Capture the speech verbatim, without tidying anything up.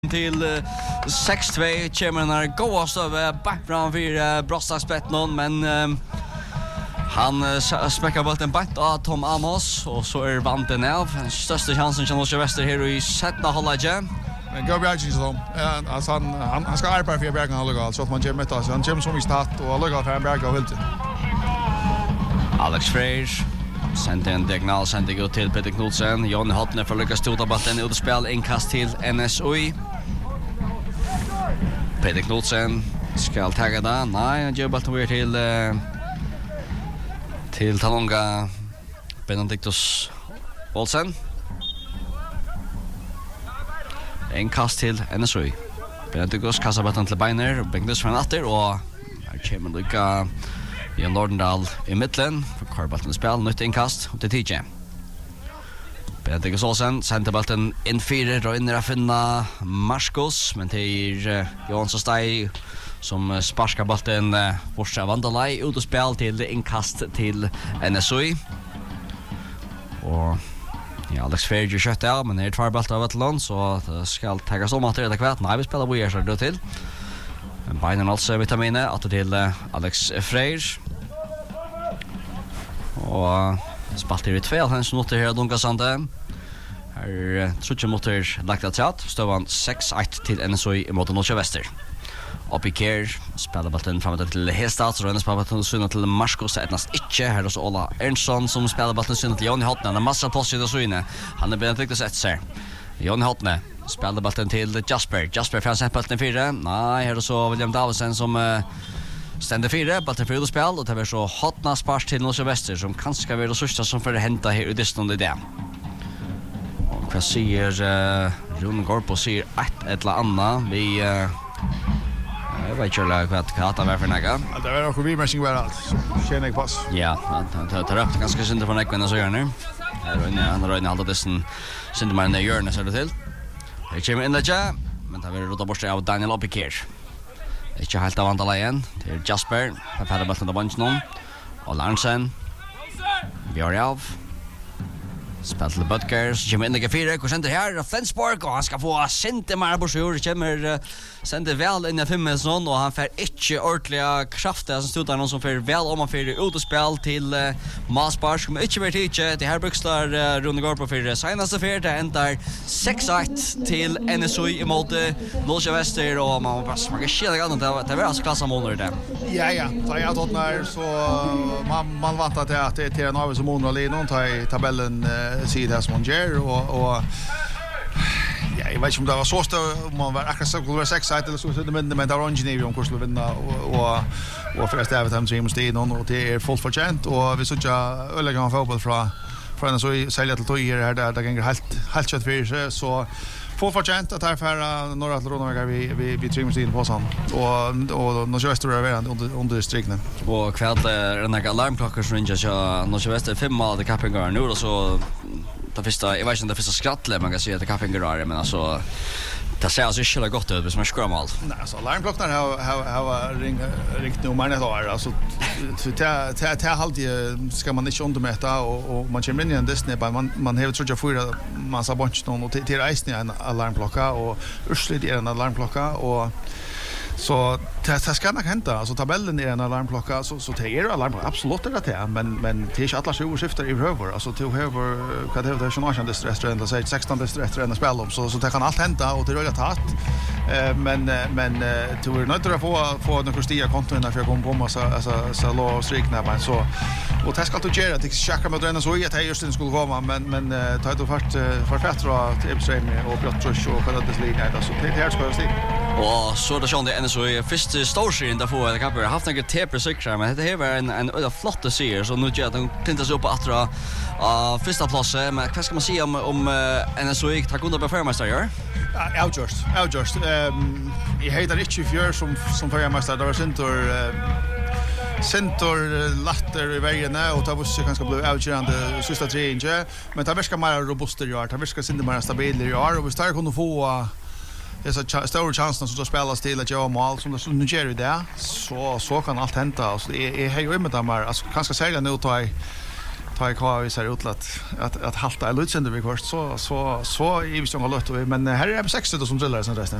till uh, sex två kommer den här gåast över background för uh, Brostaspettnon men um, han uh, smäcker bollen bort av Tom Amos och så är vanten av största chansen som Norge Väster här i sätta halvlek. Men går Bjarki så alltså han han, han ska arbeta för Bjarki halvlek så att man kommer ta så han kommer som i start och halvlek för Bjarki och helt. Alex Freyr sände en diagonal sände gå till Peter Knudsen. Jon Hotne för lyckas stota bollen ut och spel inkast till N S O I. Peter Knudsen ska ta det. Nej, han gör bollen till uh, till Talonga Benedictus Olsen. En kast till N S O I. Benedictus kastar bollen till Beiner, Benedictus från åter och här kommer Luka i Nordendal i mitten för Karbolten spel nytt inkast till T J. Benedictus Olsen sände bollen in fyra och in där finna Marskos men till uh, Johansson Stay som sparskar bollen uh, borta Vandalai ut och spel till inkast till N S O I. Och ja, Alex Ferger skött av men det är två bollar av Atlant så det ska tagas om att det är kvart. Nej, vi spelar Boyer så då till. Men Beinen alltså vitaminer att till uh, Alex Freyr. Och spalt i två hans noter här Dunka Sande. Här tror jag motor lagt att chat. Står sex ett till N S O I i mot Norge Väster. Upp i Care spelar bollen framåt till Hestad så renner spelar bollen synd till Marskos etnast inte här så Ola Ernstson som spelar bollen synd till Jonny Hotne. En massa plats i det så inne. Han är Benedictus ett ser. Jonny Hotne spelar bollen till Jasper. Jasper får sätta bollen fyra. Nej, här är så William Davison som uh, ständer fyra. Bollen för spel och det är så Hotna spars till Norge Väster som kanske ska vara det sista som får hämta här i distan i det. Och vad säger uh, Ron Gorpo säger ett eller annat. Vi uh, jag vet inte vad vad det var för några. Det var nog vi matching var allt. Känner jag pass. Ja, han tar upp ganska synd från Ekven så gör nu. Här inne han har inne hållit dessen synd man i hjörnet så det till. Det kommer in där men det blir rota bort av Daniel Opiker. Inte helt av andra igen. Det är Jasper. Han har bollen på benchen och Larsen. Björjov. Spelar till Butker, kommer in i fyra, går center här, Flensborg, och han ska få center med Arbosur, kommer uh, center väl in i femmen och han får inte ordentliga krafter som stod någon som får väl om han får ut och spel till uh, Masbars, kommer inte vara tidigt, det här brukslar uh, Rune Gorpo för senaste fyra, det ändrar sex ett till N S O I emot uh, Norge Väster och man bara smakar skilja annat, det var alltså klassa månader där. Ja, ja, så jag har när så man, man vantar till att det är till en av som månader någon tar i tabellen uh, sida som hon gör och, och ja, jag vet inte om det var så stort om man var akkurat så skulle vara sex eller så men men det var engineering om kursen vinna och och och för att även hem till någon och det är fullt förtjänt och vi såg jag öliga fotboll från från så sälja till tojer här där det går helt helt kött för sig så fullt förtjänt att här för några att vi vi vi trimmas in på sån och och Norge Väster är under under striknen och kväll är den här alarmklockan som ringer så Norge Väster fem mål det kappingar nu och så det första jag vet inte det första skrattle man kan säga att det kappingar men alltså det ser alltså inte så gott ut som skrämmal. Nej så alarmklockan har har har ringt ringt nu men det var alltså till till till halv ska man inte undermäta och och man kommer in i en Disney man man har tror jag för massa bunch någon och till till en alarmklocka och ursligt är en alarmklocka och så det ska nog hända alltså tabellen är en alarmklocka så så det är alarm absolut det där men men det är inte alla tjugo skiftar i över alltså till över vad det är det som är restaurang det säger sexton restaurang spel om så så det kan allt hända och det är rätt eh men men du är nöjd att få få den förstiga konton där för jag kommer på massa alltså så låg strikna men så och det ska du göra det checka med den så att jag just den skulle komma men men ta det fast för fettra till Epstein och Brottrus och vad det ligger där så det här ska jag se och så då så det N S O I första storserien där får det kapper haft några tepre cyklar men det här var en en en flott serie så nu gör de tintas upp att dra av första platsen men vad ska man säga om om N S O I tar kunna performance där? Ja, just. Ja, just. Ehm I heter inte fjör som som förmästare där var center center latter i vägen och det var så kanske bli outgörande sista tre inche men det verkar mer robust i år det verkar synda mer stabil i år och vi startar kunna få det är så stora chanser som spelas till att göra mål som det nu gör det så så kan allt hända alltså det är ju med där alltså kanske säga nu tar ta i kvar så här utlatt att att halta eller utsända vi först så så så i vi ska ha lött men här är det sextio som drillar sen resten.